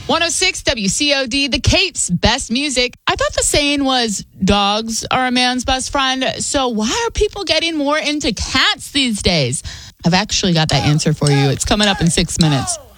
106 WCOD, the Cape's best music. I thought the saying was dogs are a man's best friend. So why are people getting more into cats these days? I've actually got that answer for you. It's coming up in 6 minutes.